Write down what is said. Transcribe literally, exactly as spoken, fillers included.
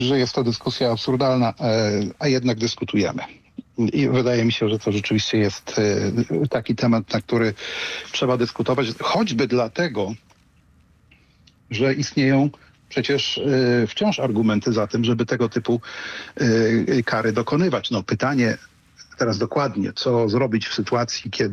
że jest to dyskusja absurdalna, a jednak dyskutujemy. I wydaje mi się, że to rzeczywiście jest taki temat, na który trzeba dyskutować, choćby dlatego, że istnieją przecież wciąż argumenty za tym, żeby tego typu kary dokonywać. No pytanie teraz dokładnie, co zrobić w sytuacji, kiedy